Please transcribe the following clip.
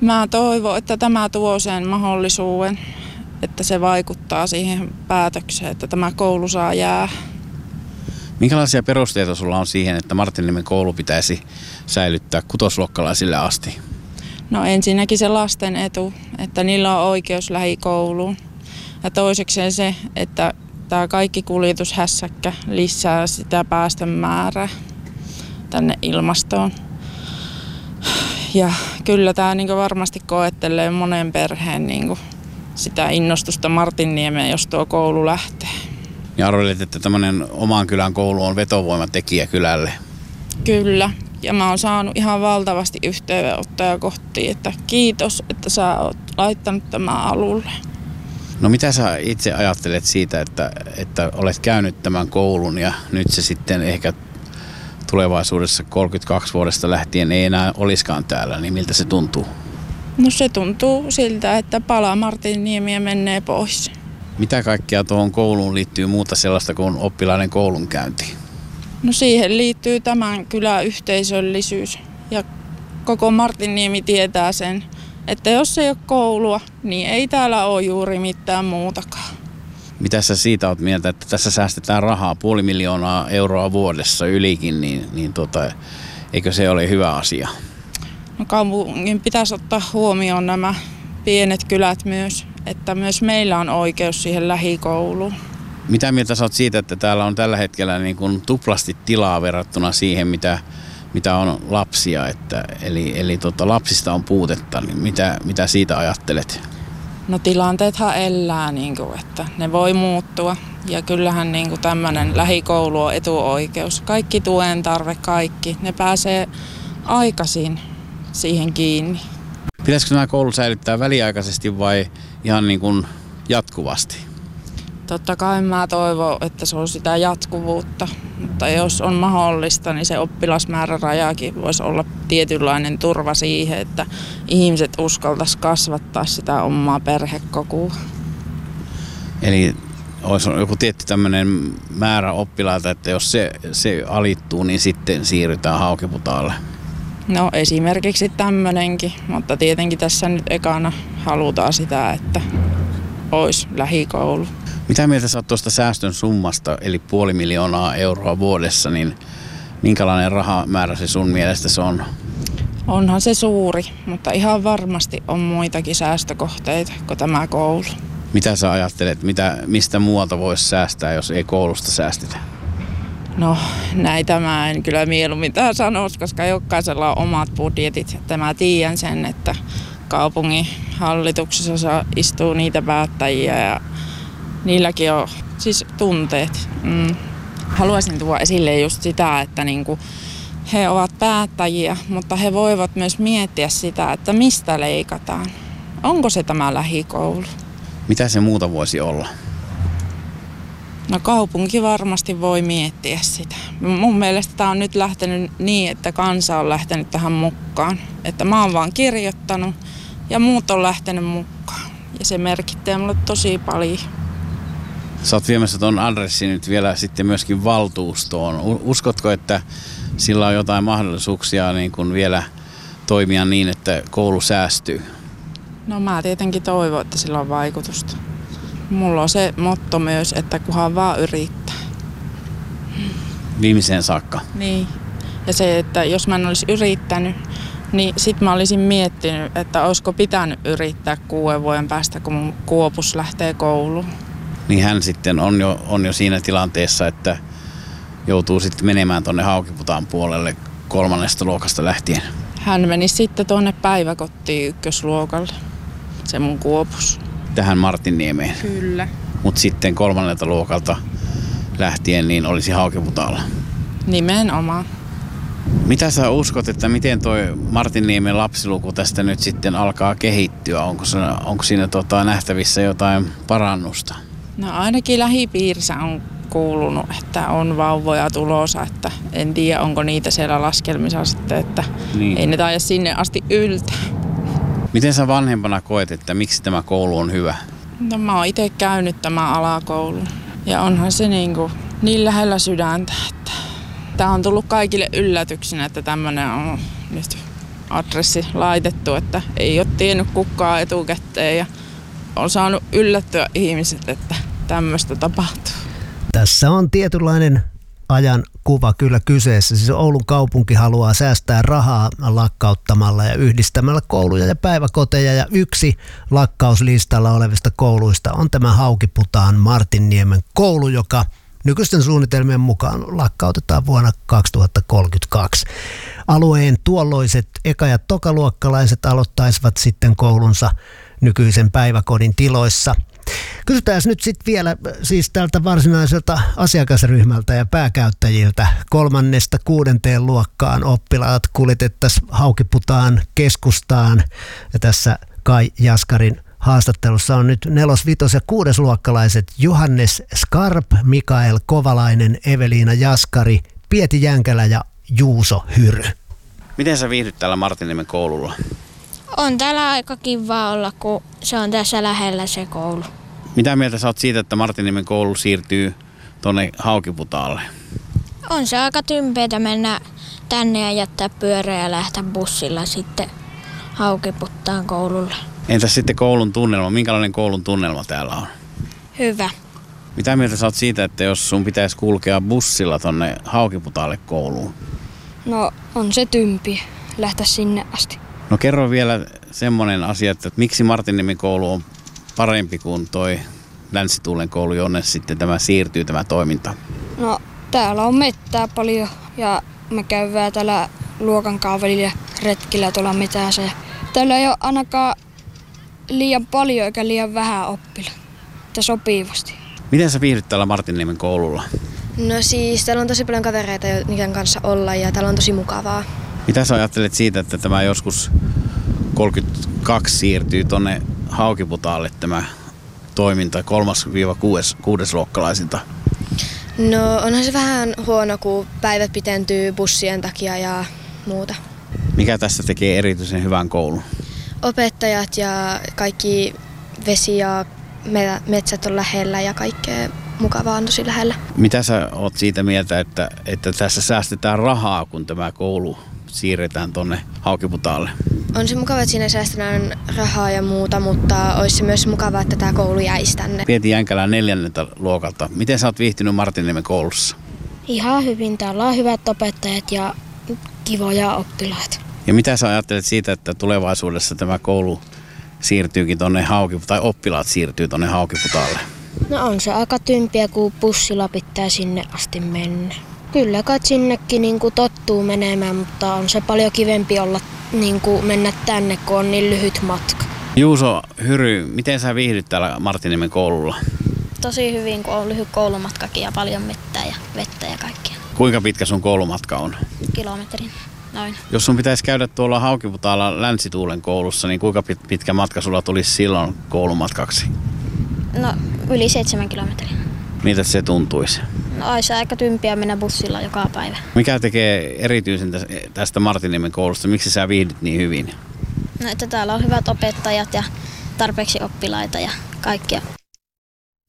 Mä toivon, että tämä tuo sen mahdollisuuden, että se vaikuttaa siihen päätökseen, että tämä koulu saa jää. Minkälaisia perusteita sulla on siihen, että Martinniemen koulu pitäisi säilyttää kutosluokkalaisille asti? No ensinnäkin se lasten etu, että niillä on oikeus lähikouluun. Ja toisekseen se, että tämä kaikki kuljetushässäkkä lisää sitä päästön määrää tänne ilmastoon. Ja kyllä tämä niin varmasti koettelee monen perheen niin sitä innostusta Martinniemeen, jos tuo koulu lähtee. Ja arvelet, että tämmöinen oman kylän koulu on vetovoimatekijä kylälle? Kyllä. Ja mä oon saanut ihan valtavasti yhteydenottoja kohti, että kiitos, että sä oot laittanut tämän alulle. No mitä sä itse ajattelet siitä, että olet käynyt tämän koulun ja nyt se sitten ehkä tulevaisuudessa 32 vuodesta lähtien ei enää olisikaan täällä, niin miltä se tuntuu? No se tuntuu siltä, että pala Martinniemiä menee pois. Mitä kaikkea tuohon kouluun liittyy muuta sellaista kuin oppilaiden koulunkäynti? No siihen liittyy tämän kylän yhteisöllisyys ja koko Martinniemi tietää sen, että jos ei ole koulua, niin ei täällä ole juuri mitään muutakaan. Mitä sä siitä oot mieltä, että tässä säästetään rahaa 500 000 euroa vuodessa ylikin, niin eikö se ole hyvä asia? No kaupungin pitäisi ottaa huomioon nämä pienet kylät myös, että myös meillä on oikeus siihen lähikouluun. Mitä mieltä sä oot siitä, että täällä on tällä hetkellä niin kuin tuplasti tilaa verrattuna siihen, mitä on lapsia, eli lapsista on puutetta, niin mitä siitä ajattelet? No tilanteethan elää, että ne voi muuttua ja kyllähän tämmöinen lähikoulu on etuoikeus. Kaikki tuen tarve, kaikki, ne pääsee aikaisin siihen kiinni. Pitäisikö tämä koulu säilyttää väliaikaisesti vai ihan niin kuin jatkuvasti? Totta kai mä toivon, että se on sitä jatkuvuutta, mutta jos on mahdollista, niin se oppilasmäärärajakin voisi olla tietynlainen turva siihen, että ihmiset uskaltaisi kasvattaa sitä omaa perhekokua. Eli olisi joku tietty tämmöinen määrä oppilaita, että jos se alittuu, niin sitten siirrytään Haukiputaalle. No esimerkiksi tämmöinenkin, mutta tietenkin tässä nyt ekana halutaan sitä, että olisi lähikoulu. Mitä mieltä sä oot tuosta säästön summasta, eli 500 000 euroa vuodessa, niin minkälainen rahamäärä se sun mielestä se on? Onhan se suuri, mutta ihan varmasti on muitakin säästökohteita kuin tämä koulu. Mitä sä ajattelet, mistä muualta voisi säästää, jos ei koulusta säästetä? No näitä mä en kyllä mieluummin tähän sanoisi, koska jokaisella on omat budjetit. Että mä tiedän sen, että kaupungin hallituksessa istuu niitä päättäjiä ja niilläkin on siis tunteet. Haluaisin tuoda esille just sitä, että he ovat päättäjiä, mutta he voivat myös miettiä sitä, että mistä leikataan. Onko se tämä lähikoulu? Mitä se muuta voisi olla? No kaupunki varmasti voi miettiä sitä. Mun mielestä tämä on nyt lähtenyt niin, että kansa on lähtenyt tähän mukaan. Että mä oon vaan kirjoittanut ja muut on lähtenyt mukaan. Ja se merkittää mulle tosi paljon. Sä oot viemässä ton adressin nyt vielä sitten myöskin valtuustoon. Uskotko, että sillä on jotain mahdollisuuksia niin kuin vielä toimia niin, että koulu säästyy? No mä tietenkin toivon, että sillä on vaikutusta. Mulla on se motto myös, että kunhan vaan yrittää. Viimeiseen saakka? Niin. Ja se, että jos mä en olisi yrittänyt, niin sit mä olisin miettinyt, että olisiko pitänyt yrittää 6 vuoden päästä, kun mun Kuopus lähtee kouluun. Niin hän sitten on jo siinä tilanteessa, että joutuu sitten menemään tuonne Haukiputaan puolelle 3. luokasta lähtien. Hän meni sitten tuonne päiväkotiin 1. luokalle, se mun Kuopus. Tähän Martinniemeen? Kyllä. Mutta sitten 3. luokalta lähtien niin olisi Haukiputaalla? Nimenomaan. Mitä sä uskot, että miten toi Martinniemen lapsiluku tästä nyt sitten alkaa kehittyä? Onko siinä nähtävissä jotain parannusta? No ainakin lähipiirissä on kuulunut, että on vauvoja tulossa, että en tiedä onko niitä siellä laskelmissa sitten, että niin. Ei ne taida sinne asti yltää. Miten sä vanhempana koet, että miksi tämä koulu on hyvä? No mä oon itse käynyt tämän alakoulun ja onhan se niin lähellä sydäntä, että tää on tullut kaikille yllätyksenä, että tämmönen on nyt adressi laitettu, että ei ole tiennyt kukaan etukäteen ja on saanut yllättyä ihmiset, että tämmöistä tapahtuu. Tässä on tietynlainen ajan kuva kyllä kyseessä. Siis Oulun kaupunki haluaa säästää rahaa lakkauttamalla ja yhdistämällä kouluja ja päiväkoteja. Ja yksi lakkauslistalla olevista kouluista on tämä Haukiputaan Martinniemen koulu, joka nykyisten suunnitelmien mukaan lakkautetaan vuonna 2032. Alueen tuolloiset eka- ja tokaluokkalaiset aloittaisivat sitten koulunsa nykyisen päiväkodin tiloissa. Kysytään nyt sitten vielä siis tältä varsinaiselta asiakasryhmältä ja pääkäyttäjiltä 3.–6. luokkaan oppilaat kuljetettaisiin Haukiputaan keskustaan. Ja tässä Kai Jaskarin haastattelussa on nyt 4-, 5- ja 6-luokkalaiset Johannes Skarp, Mikael Kovalainen, Eveliina Jaskari, Pieti Jänkälä ja Juuso Hyry. Miten sä viihdyt täällä Martinniemen koululla? On täällä aika kiva olla, kun se on tässä lähellä se koulu. Mitä mieltä sä oot siitä, että Martinniemen koulu siirtyy tonne Haukiputaalle? On se aika tympeätä mennä tänne ja jättää pyörä ja lähteä bussilla sitten Haukiputaan koululle. Entäs sitten koulun tunnelma? Minkälainen koulun tunnelma täällä on? Hyvä. Mitä mieltä sä oot siitä, että jos sun pitäisi kulkea bussilla tonne Haukiputaalle kouluun? No on se tympi lähteä sinne asti. No kerro vielä semmoinen asia, että miksi Martinniemen koulu on parempi kuin toi Länsituulen koulu, jonne sitten tämä siirtyy tämä toiminta? No täällä on mettää paljon ja me käydään täällä luokan välillä retkillä tuolla metässä. Täällä ei ole ainakaan liian paljon eikä liian vähän oppilaita. Että sopivasti. Miten sä viihdyt täällä Martinniemen koululla? No siis täällä on tosi paljon kavereita, joiden kanssa olla ja täällä on tosi mukavaa. Mitä sä ajattelet siitä, että tämä joskus 32 siirtyy tonne Haukiputaalle tämä toiminta 3-6-luokkalaisilta? No onhan se vähän huono, kun päivät pitentyy bussien takia ja muuta. Mikä tässä tekee erityisen hyvän koulun? Opettajat ja kaikki vesi ja metsät on lähellä ja kaikkea mukavaa on tosi lähellä. Mitä sä oot siitä mieltä, että tässä säästetään rahaa, kun tämä koulu siirretään tonne Haukiputaalle? On se mukava, että siinä säästetään rahaa ja muuta, mutta olisi se myös mukavaa, että tämä koulu jäisi tänne. Pieti Jänkälä 4. luokalta. Miten sä oot viihtynyt Martinniemen koulussa? Ihan hyvin. Täällä on hyvät opettajat ja kivoja oppilaita. Ja mitä sä ajattelet siitä, että tulevaisuudessa tämä koulu siirtyykin tonne tai oppilaat siirtyy tonne Haukiputaalle? No on se aika tympiä, kun bussilla pitää sinne asti mennä. Kyllä kai sinnekin niin kuin tottuu menemään, mutta on se paljon kivempi olla niin kuin mennä tänne, kun on niin lyhyt matka. Juuso Hyry, miten sä viihdyt täällä Martinniemen koululla? Tosi hyvin, kun on lyhyt koulumatkakin ja paljon mettää ja vettä ja kaikkea. Kuinka pitkä sun koulumatka on? Kilometrin, noin. Jos sun pitäisi käydä tuolla Haukiputaalla Länsituulen koulussa, niin kuinka pitkä matka sulla tulisi silloin koulumatkaksi? No yli 7 kilometriä. Miltä se tuntuisi? No olisi aika tympiä mennä bussilla joka päivä. Mikä tekee erityisen tästä Martinniemen koulusta? Miksi sä viihdyt niin hyvin? No että täällä on hyvät opettajat ja tarpeeksi oppilaita ja kaikkia.